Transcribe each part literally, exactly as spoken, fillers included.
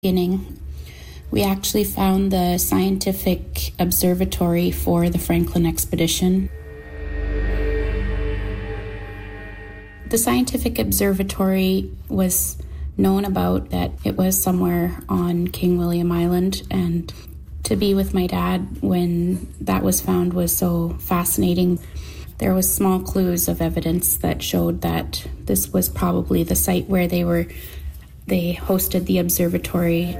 Beginning, we actually found the scientific observatory for the Franklin expedition. The scientific observatory was known about that it was somewhere on King William Island, and to be with my dad when that was found was so fascinating. There was small clues of evidence that showed that this was probably the site where they were they hosted the observatory.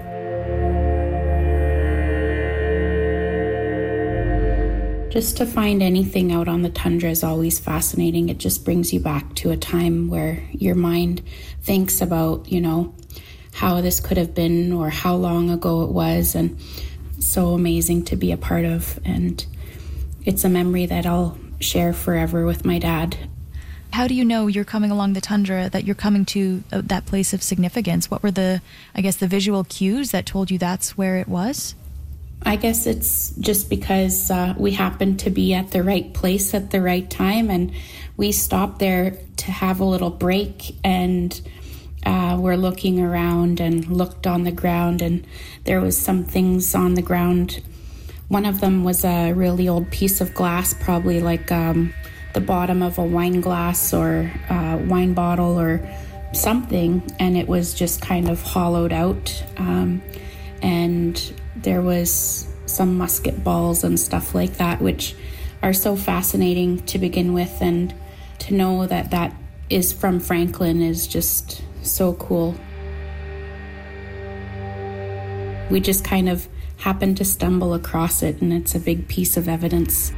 Just to find anything out on the tundra is always fascinating. It just brings you back to a time where your mind thinks about, you know, how this could have been or how long ago it was, and so amazing to be a part of. And it's a memory that I'll share forever with my dad. How do you know you're coming along the tundra, that you're coming to uh, that place of significance? What were the, I guess, the visual cues that told you that's where it was? I guess it's just because uh, we happened to be at the right place at the right time, and we stopped there to have a little break, and uh, we're looking around and looked on the ground, and there was some things on the ground. One of them was a really old piece of glass, probably like um, the bottom of a wine glass or a wine bottle or something, and it was just kind of hollowed out. Um, and there was some musket balls and stuff like that, which are so fascinating to begin with, and to know that that is from Franklin is just so cool. We just kind of happened to stumble across it, and it's a big piece of evidence.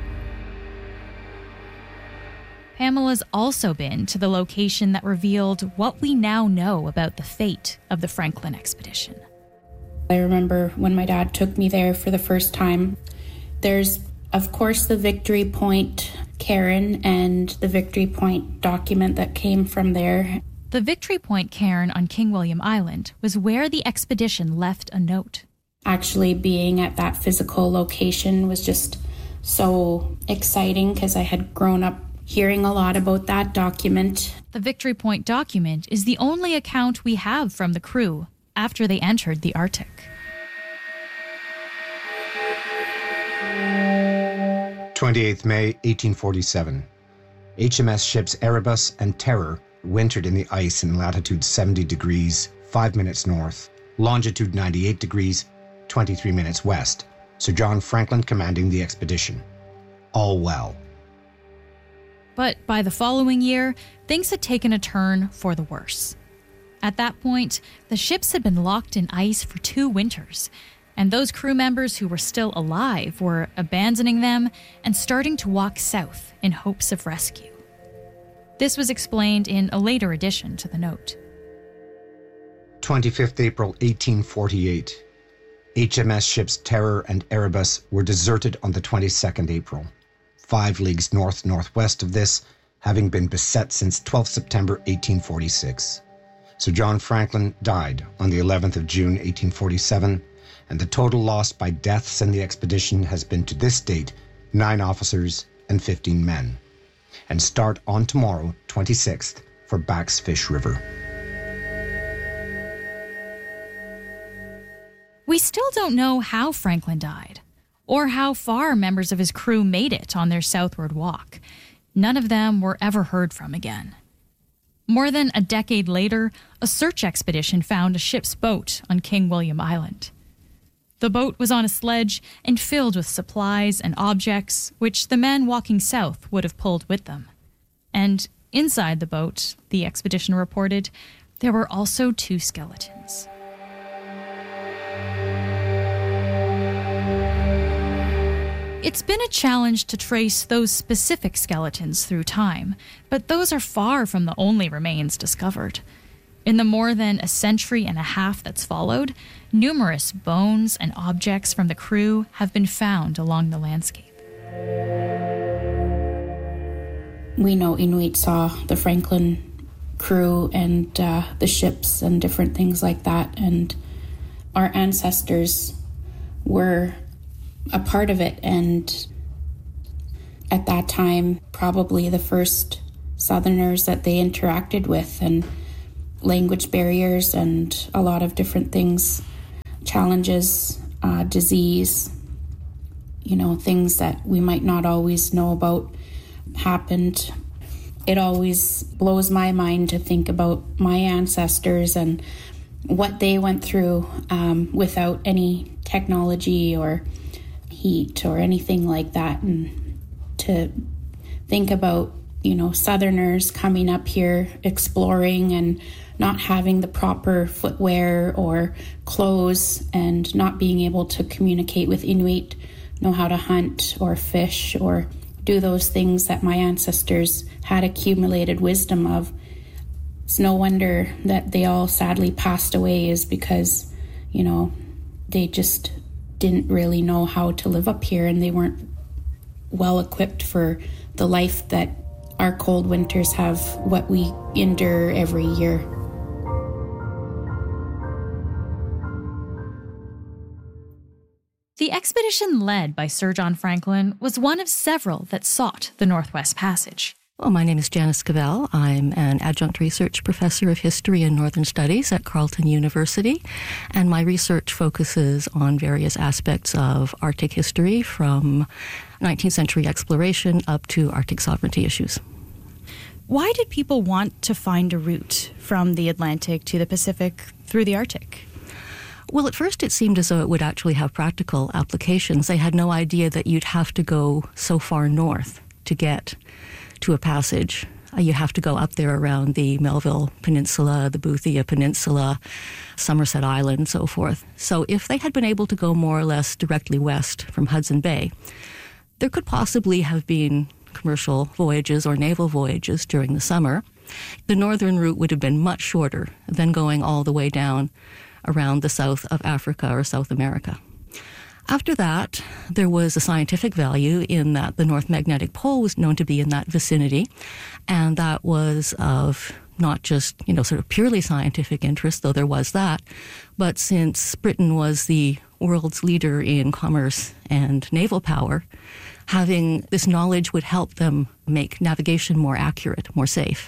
Pamela's also been to the location that revealed what we now know about the fate of the Franklin expedition. I remember when my dad took me there for the first time. There's, of course, the Victory Point cairn and the Victory Point document that came from there. The Victory Point cairn on King William Island was where the expedition left a note. Actually being at that physical location was just so exciting because I had grown up hearing a lot about that document. The Victory Point document is the only account we have from the crew after they entered the Arctic. twenty-eighth of May, eighteen forty-seven. H M S ships Erebus and Terror wintered in the ice in latitude seventy degrees, five minutes north, longitude ninety-eight degrees, twenty-three minutes west. Sir John Franklin commanding the expedition. All well. But by the following year, things had taken a turn for the worse. At that point, the ships had been locked in ice for two winters, and those crew members who were still alive were abandoning them and starting to walk south in hopes of rescue. This was explained in a later addition to the note. twenty-fifth of April, eighteen forty-eight. H M S ships Terror and Erebus were deserted on the twenty-second of April. Five leagues north-northwest of this, having been beset since twelfth of September, eighteen forty-six. Sir John Franklin died on the eleventh of June, eighteen forty-seven, and the total loss by deaths in the expedition has been to this date nine officers and fifteen men. And start on tomorrow, twenty-sixth, for Back's Fish River. We still don't know how Franklin died, or how far members of his crew made it on their southward walk. None of them were ever heard from again. More than a decade later, a search expedition found a ship's boat on King William Island. The boat was on a sledge and filled with supplies and objects which the men walking south would have pulled with them. And inside the boat, the expedition reported, there were also two skeletons. It's been a challenge to trace those specific skeletons through time, but those are far from the only remains discovered. In the more than a century and a half that's followed, numerous bones and objects from the crew have been found along the landscape. We know Inuit saw the Franklin crew and uh, the ships and different things like that, and our ancestors were a part of it, and at that time probably the first Southerners that they interacted with, and language barriers and a lot of different things challenges, uh, disease, you know, things that we might not always know about happened. It always blows my mind to think about my ancestors and what they went through um, without any technology or heat or anything like that. And to think about, you know, Southerners coming up here exploring and not having the proper footwear or clothes and not being able to communicate with Inuit, know how to hunt or fish or do those things that my ancestors had accumulated wisdom of. It's no wonder that they all sadly passed away, is because, you know, they just didn't really know how to live up here, and they weren't well equipped for the life that our cold winters have, what we endure every year. The expedition led by Sir John Franklin was one of several that sought the Northwest Passage. Well, my name is Janice Cavell. I'm an adjunct research professor of history and Northern Studies at Carleton University, and my research focuses on various aspects of Arctic history from nineteenth century exploration up to Arctic sovereignty issues. Why did people want to find a route from the Atlantic to the Pacific through the Arctic? Well, at first it seemed as though it would actually have practical applications. They had no idea that you'd have to go so far north to get to a passage. Uh, you have to go up there around the Melville Peninsula, the Boothia Peninsula, Somerset Island, and so forth. So if they had been able to go more or less directly west from Hudson Bay, there could possibly have been commercial voyages or naval voyages during the summer. The northern route would have been much shorter than going all the way down around the south of Africa or South America. After that, there was a scientific value in that the North Magnetic Pole was known to be in that vicinity, and that was of not just, you know, sort of purely scientific interest, though there was that, but since Britain was the world's leader in commerce and naval power, having this knowledge would help them make navigation more accurate, more safe.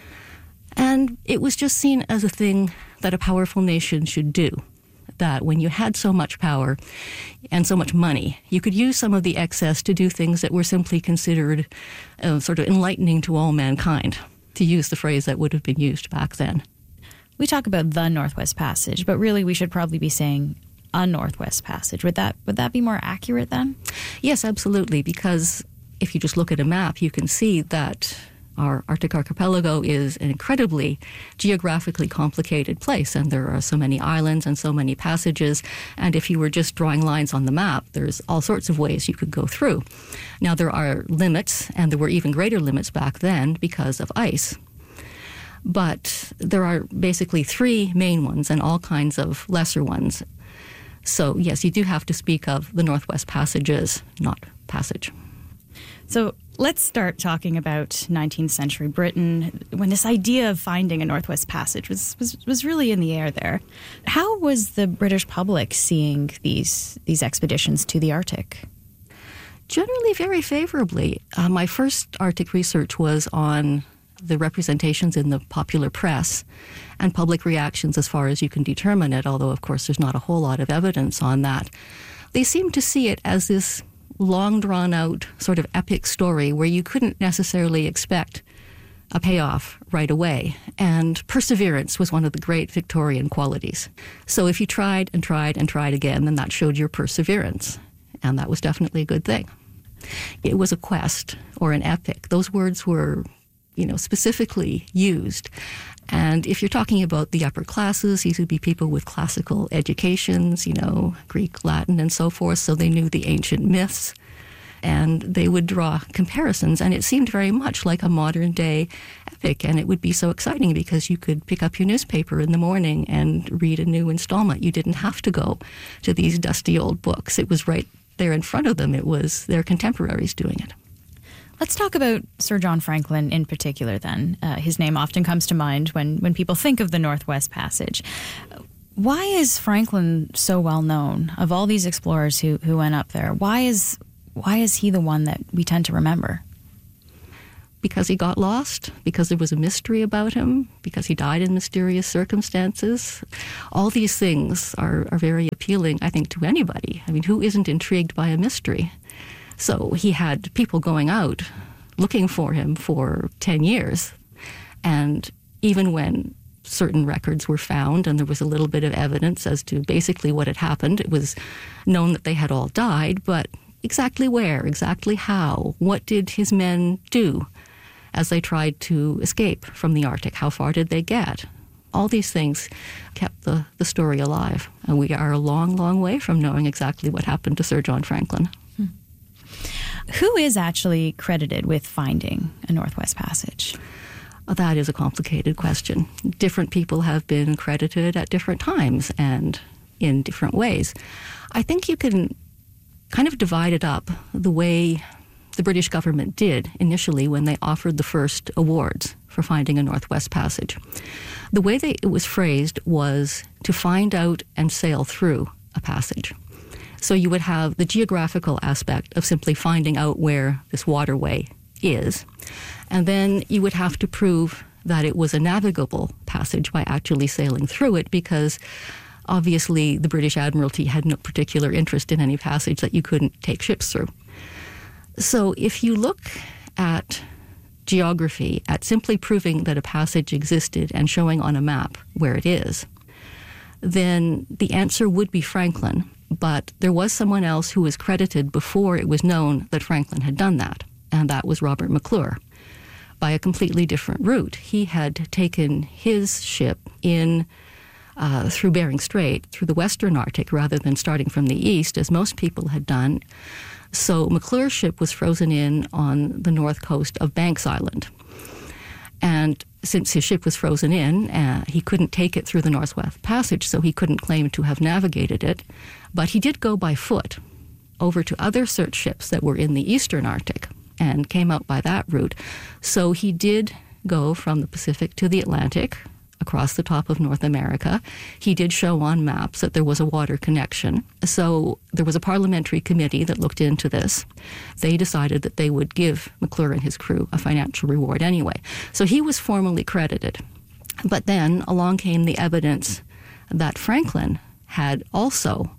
And it was just seen as a thing that a powerful nation should do, that when you had so much power and so much money, you could use some of the excess to do things that were simply considered uh, sort of enlightening to all mankind, to use the phrase that would have been used back then. We talk about the Northwest Passage, but really we should probably be saying a Northwest Passage. Would that would that be more accurate then? Yes, absolutely, because if you just look at a map, you can see that our Arctic archipelago is an incredibly geographically complicated place, and there are so many islands and so many passages. And if you were just drawing lines on the map, there's all sorts of ways you could go through. Now, there are limits, and there were even greater limits back then because of ice. But there are basically three main ones and all kinds of lesser ones. So, yes, you do have to speak of the Northwest Passages, not passage. So let's start talking about nineteenth century Britain, when this idea of finding a Northwest Passage was, was, was really in the air there. How was the British public seeing these, these expeditions to the Arctic? Generally very favorably. Uh, my first Arctic research was on the representations in the popular press and public reactions as far as you can determine it, although, of course, there's not a whole lot of evidence on that. They seem to see it as this long drawn-out sort of epic story where you couldn't necessarily expect a payoff right away. And perseverance was one of the great Victorian qualities. So if you tried and tried and tried again, then that showed your perseverance. And that was definitely a good thing. It was a quest or an epic. Those words were, you know, specifically used. And if you're talking about the upper classes, these would be people with classical educations, you know, Greek, Latin, and so forth, so they knew the ancient myths, and they would draw comparisons, and it seemed very much like a modern-day epic, and it would be so exciting because you could pick up your newspaper in the morning and read a new installment. You didn't have to go to these dusty old books. It was right there in front of them. It was their contemporaries doing it. Let's talk about Sir John Franklin in particular then. Uh, his name often comes to mind when, when people think of the Northwest Passage. Why is Franklin so well known? Of all these explorers who, who went up there, why is why is he the one that we tend to remember? because he got lost, because there was a mystery about him, because he died in mysterious circumstances. All these things are, are very appealing, I think, to anybody. I mean, who isn't intrigued by a mystery? So he had people going out looking for him for ten years. And even when certain records were found and there was a little bit of evidence as to basically what had happened, it was known that they had all died, but exactly where, exactly how, what did his men do as they tried to escape from the Arctic? How far did they get? All these things kept the, the story alive. And we are a long, long way from knowing exactly what happened to Sir John Franklin. Hmm. Who is actually credited with finding a Northwest Passage? Well, that is a complicated question. Different people have been credited at different times and in different ways. I think you can kind of divide it up the way the British government did initially when they offered the first awards for finding a Northwest Passage. The way they, it was phrased was to find out and sail through a passage. So you would have the geographical aspect of simply finding out where this waterway is, and then you would have to prove that it was a navigable passage by actually sailing through it, because obviously the British Admiralty had no particular interest in any passage that you couldn't take ships through. So if you look at geography, at simply proving that a passage existed and showing on a map where it is, then the answer would be Franklin. But there was someone else who was credited before it was known that Franklin had done that, and that was Robert McClure, by a completely different route. He had taken his ship in uh, through Bering Strait, through the western Arctic, rather than starting from the east, as most people had done. So McClure's ship was frozen in on the north coast of Banks Island. And since his ship was frozen in, uh, he couldn't take it through the Northwest Passage, so he couldn't claim to have navigated it. But he did go by foot over to other search ships that were in the eastern Arctic and came out by that route. So he did go from the Pacific to the Atlantic, across the top of North America. He did show on maps that there was a water connection. So there was a parliamentary committee that looked into this. They decided that they would give McClure and his crew a financial reward anyway. So he was formally credited. But then along came the evidence that Franklin had also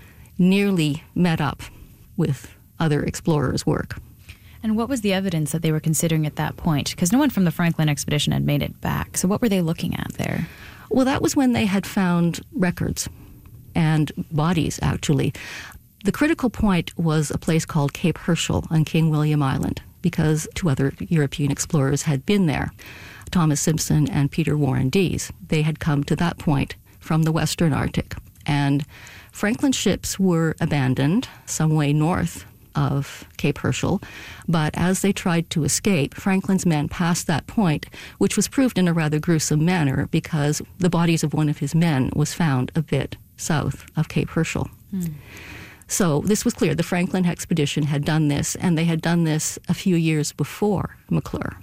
nearly met up with other explorers' work. And what was the evidence that they were considering at that point? Because no one from the Franklin expedition had made it back. So what were they looking at there? Well, that was when they had found records and bodies, actually. The critical point was a place called Cape Herschel on King William Island, because two other European explorers had been there, Thomas Simpson and Peter Warren Dease. They had come to that point from the western Arctic. And Franklin's ships were abandoned some way north of Cape Herschel, but as they tried to escape, Franklin's men passed that point, which was proved in a rather gruesome manner because the bodies of one of his men was found a bit south of Cape Herschel. Mm. So this was clear. The Franklin expedition had done this, and they had done this a few years before McClure.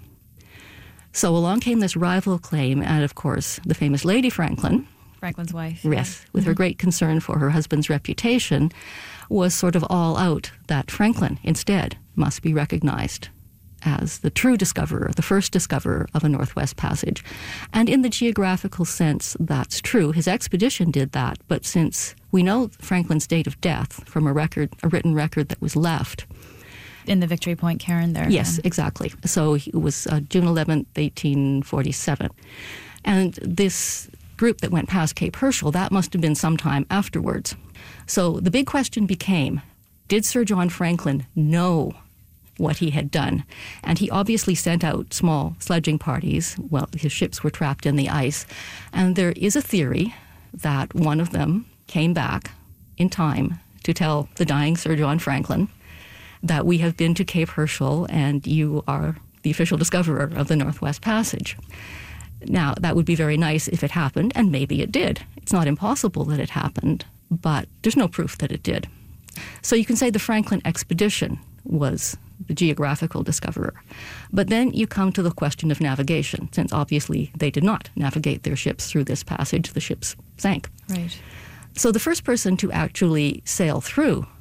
So along came this rival claim, and of course, the famous Lady Franklin, Franklin's wife. Yes, with mm-hmm. her great concern for her husband's reputation, was sort of all out that Franklin, instead, must be recognized as the true discoverer, the first discoverer of a Northwest Passage. And in the geographical sense, that's true. His expedition did that, but since we know Franklin's date of death from a record, a written record that was left. In the Victory Point cairn there. Yes, then. Exactly. So it was uh, June eleventh, eighteen forty-seven. And this group that went past Cape Herschel, that must have been sometime afterwards. So the big question became, did Sir John Franklin know what he had done? And he obviously sent out small sledging parties. Well, his ships were trapped in the ice. And there is a theory that one of them came back in time to tell the dying Sir John Franklin that we have been to Cape Herschel and you are the official discoverer of the Northwest Passage. Now, that would be very nice if it happened, and maybe it did. It's not impossible that it happened, but there's no proof that it did. So you can say the Franklin expedition was the geographical discoverer. But then you come to the question of navigation, since obviously they did not navigate their ships through this passage. The ships sank. Right. So the first person to actually sail through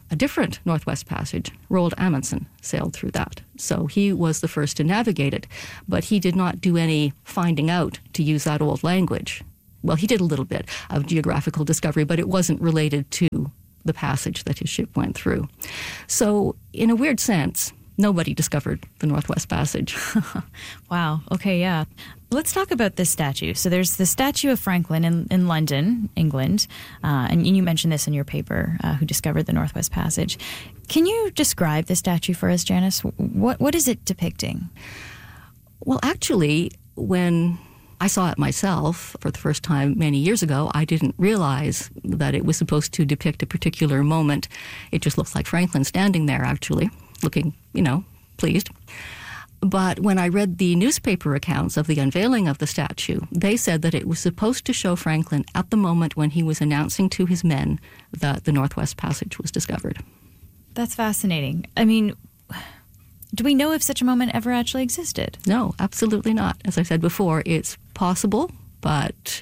a different Northwest Passage. Roald Amundsen sailed through that. So he was the first to navigate it, but he did not do any finding out, to use that old language. Well, he did a little bit of geographical discovery, but it wasn't related to the passage that his ship went through. So in a weird sense, nobody discovered the Northwest Passage. Wow. Okay, yeah. Let's talk about this statue. So there's the statue of Franklin in, in London, England, uh, and you mentioned this in your paper, uh, who discovered the Northwest Passage. Can you describe the statue for us, Janice? What What is it depicting? Well, actually, when I saw it myself for the first time many years ago, I didn't realize that it was supposed to depict a particular moment. It just looks like Franklin standing there, actually, looking, you know, pleased. But when I read the newspaper accounts of the unveiling of the statue, they said that it was supposed to show Franklin at the moment when he was announcing to his men that the Northwest Passage was discovered. That's fascinating. I mean, do we know if such a moment ever actually existed? No, absolutely not. As I said before, it's possible, but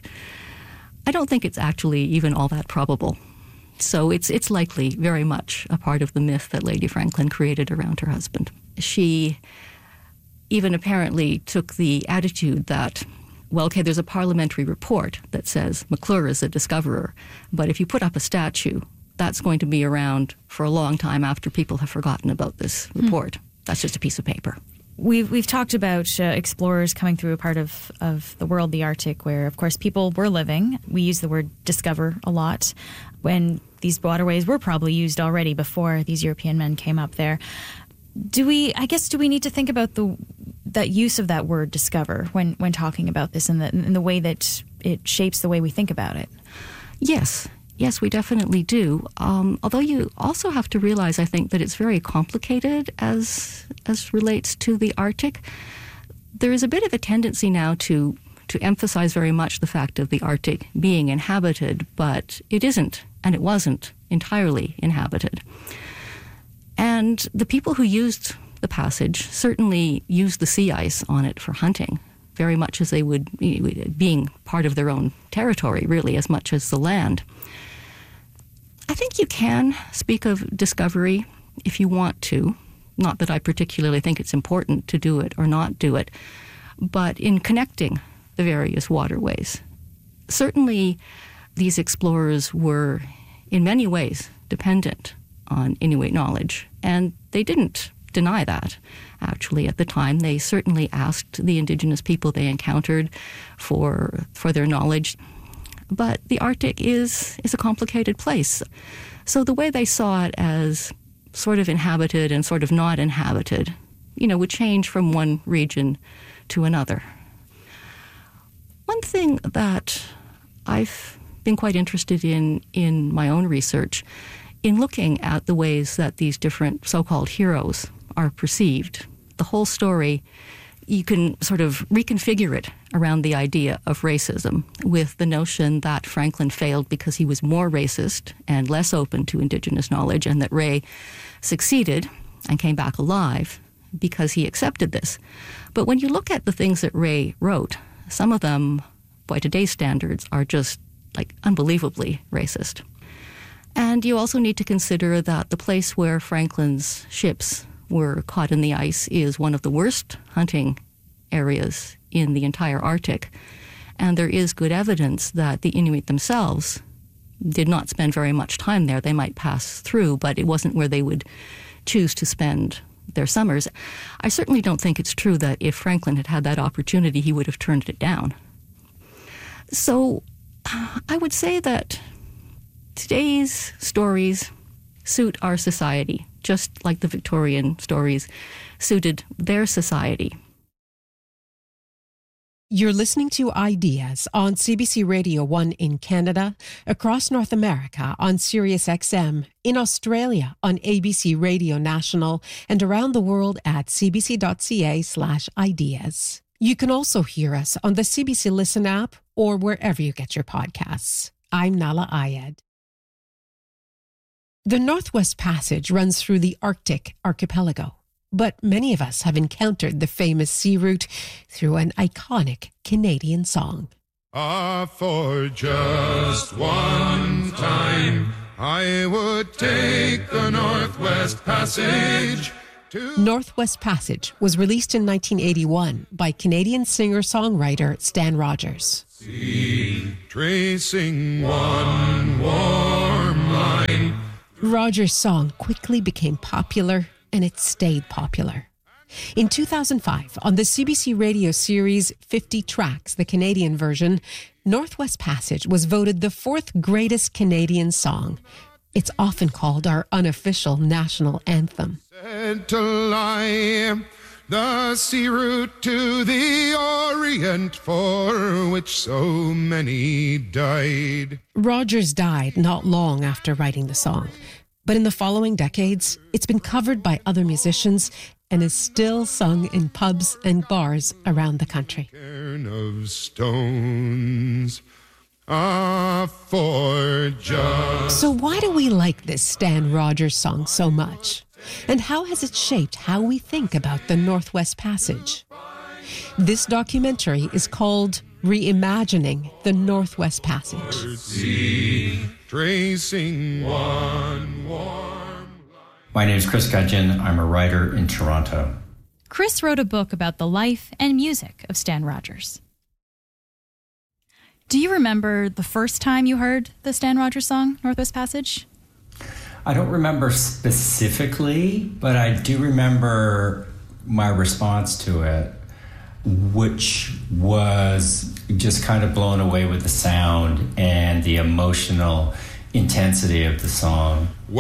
I don't think it's actually even all that probable. So it's it's likely very much a part of the myth that Lady Franklin created around her husband. She even apparently took the attitude that, well, okay, there's a parliamentary report that says McClure is a discoverer, but if you put up a statue, that's going to be around for a long time after people have forgotten about this report. Hmm. That's just a piece of paper. We've we've talked about uh, explorers coming through a part of, of the world, the Arctic, where, of course, people were living. We use the word discover a lot when these waterways were probably used already before these European men came up there. Do we, I guess, do we need to think about the that use of that word discover when, when talking about this and the, and the way that it shapes the way we think about it? Yes. Yes, we definitely do. Um, although you also have to realize, I think, that it's very complicated as as relates to the Arctic. There is a bit of a tendency now to to emphasize very much the fact of the Arctic being inhabited, but it isn't, and it wasn't entirely inhabited. And the people who used the passage certainly used the sea ice on it for hunting, very much as they would, being part of their own territory, really, as much as the land. I think you can speak of discovery if you want to. Not that I particularly think it's important to do it or not do it, but in connecting the various waterways. Certainly, these explorers were, in many ways, dependent on Inuit knowledge, and they didn't deny that. Actually, at the time, they certainly asked the indigenous people they encountered for for their knowledge. But the Arctic is is a complicated place. So the way they saw it as sort of inhabited and sort of not inhabited, you know, would change from one region to another. One thing that I've been quite interested in in my own research, in looking at the ways that these different so-called heroes are perceived, the whole story, you can sort of reconfigure it around the idea of racism with the notion that Franklin failed because he was more racist and less open to Indigenous knowledge, and that Ray succeeded and came back alive because he accepted this. But when you look at the things that Ray wrote, some of them, by today's standards, are just like unbelievably racist. And you also need to consider that the place where Franklin's ships were caught in the ice is one of the worst hunting areas in the entire Arctic. And there is good evidence that the Inuit themselves did not spend very much time there. They might pass through, but it wasn't where they would choose to spend their summers. I certainly don't think it's true that if Franklin had had that opportunity, he would have turned it down. So I would say that today's stories suit our society, just like the Victorian stories suited their society. You're listening to Ideas on C B C Radio one in Canada, across North America on Sirius X M, in Australia on A B C Radio National, and around the world at cbc.ca slash ideas. You can also hear us on the C B C Listen app or wherever you get your podcasts. I'm Nala Ayed. The Northwest Passage runs through the Arctic archipelago, but many of us have encountered the famous sea route through an iconic Canadian song. Ah, for just one time I would take the Northwest Passage. To Northwest Passage was released in nineteen eighty-one by Canadian singer-songwriter Stan Rogers. sea, tracing one warm line. Rogers' song quickly became popular, and it stayed popular. In two thousand five, on the C B C radio series fifty Tracks, the Canadian version, Northwest Passage was voted the fourth greatest Canadian song. It's often called our unofficial national anthem. Said to lie the sea route to the Orient, for which so many died. Rogers died not long after writing the song, but in the following decades, it's been covered by other musicians and is still sung in pubs and bars around the country. Cairn of stones, a forge. So why do we like this Stan Rogers song so much? And how has it shaped how we think about the Northwest Passage? This documentary is called Reimagining the Northwest Passage. Sea, tracing one warm. My name is Chris Gudgeon. I'm a writer in Toronto. Chris wrote a book about the life and music of Stan Rogers. Do you remember the first time you heard the Stan Rogers song, Northwest Passage? I don't remember specifically, but I do remember my response to it, which was just kind of blown away with the sound and the emotional intensity of the song.